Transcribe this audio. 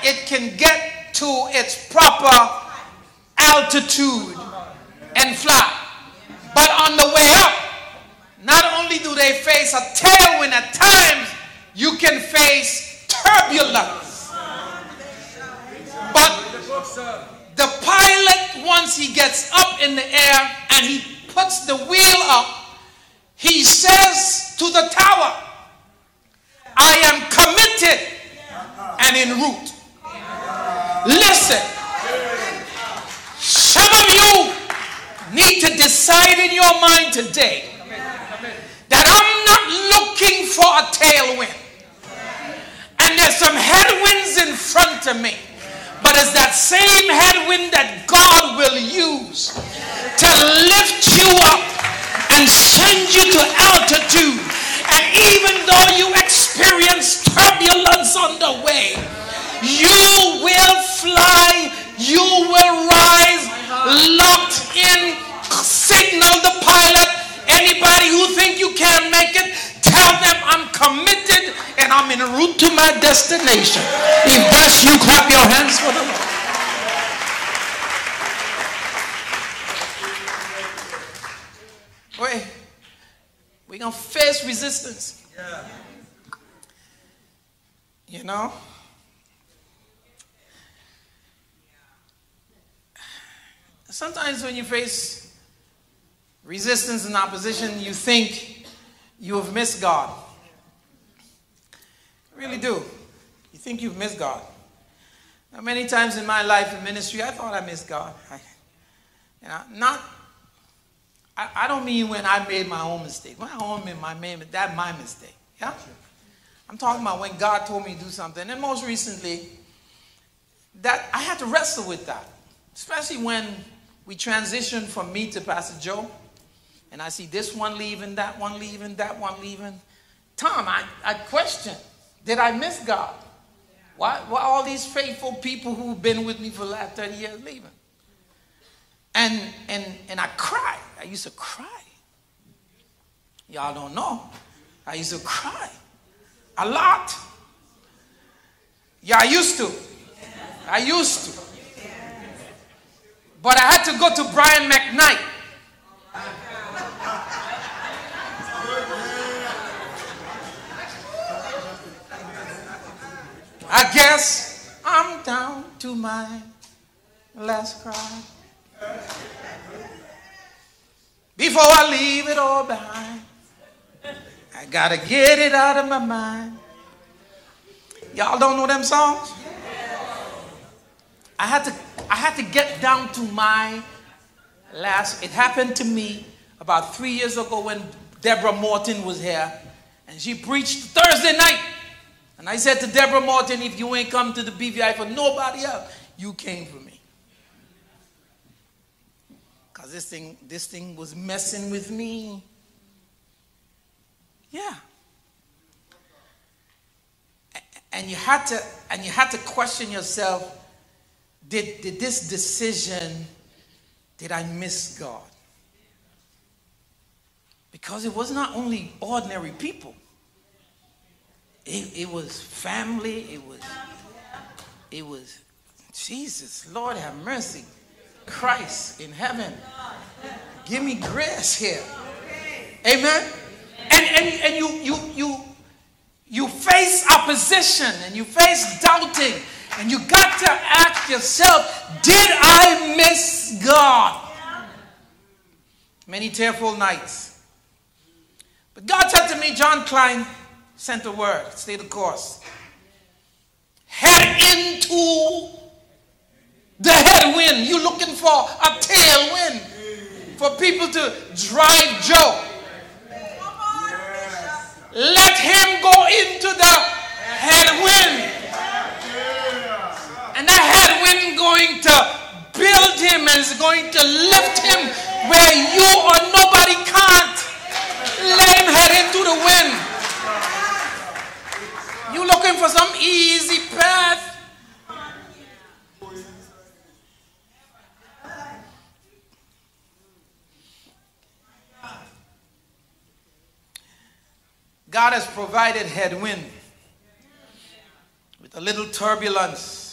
it can get to its proper altitude and fly. But on the way up, not only do they face a tailwind, at times you can face turbulence. But the pilot, once he gets up in the air and he puts the wheel up, he says to the tower, I am committed and en route. Listen, some of you need to decide in your mind today that I'm not looking for a tailwind. And there's some headwinds in front of me. But it's that same headwind that God will use to lift you up and send you to altitude. And even though you experience turbulence on the way, you will fly, you will rise, locked in, signal the pilot. Anybody who think you can't make it, tell them I'm committed and I'm en route to my destination. If that's you, clap your hands for the Lord. Wait, we're going to face resistance. You know? Sometimes when you face resistance and opposition, you think you have missed God. You really do. You think you've missed God. Now, many times in my life in ministry, I thought I missed God. I don't mean when I made my own mistake. That's my mistake. Yeah? I'm talking about when God told me to do something. And most recently, that I had to wrestle with that. Especially when we transitioned from me to Pastor Joe. And I see this one leaving, that one leaving, that one leaving. Tom, I question, did I miss God? Why all these faithful people who've been with me for the last 30 years leaving? And I cried. I used to cry. Y'all don't know. I used to cry. A lot. Yeah, I used to. But I had to go to Brian McKnight. I guess I'm down to my last cry. Before I leave it all behind, I gotta get it out of my mind. Y'all don't know them songs? I had to get down to my last. It happened to me about 3 years ago when Deborah Morton was here, and she preached Thursday night. And I said to Deborah Morton, if you ain't come to the BVI for nobody else, you came for me. Because this thing was messing with me. Yeah. And you had to question yourself, did this decision, did I miss God? Because it was not only ordinary people. It was family. It was Jesus. Lord have mercy. Christ in heaven. Give me grace here. Amen. And you face opposition and you face doubting, and you got to ask yourself, did I miss God? Many tearful nights. But God said to me, John Klein sent a word, stay the course. Head into the headwind. You're looking for a tailwind for people to drive Joe. Let him go into the headwind. And that headwind going to build him and is going to lift him where you or nobody can't. Let him head into the wind. You looking for some easy path? God has provided headwind with a little turbulence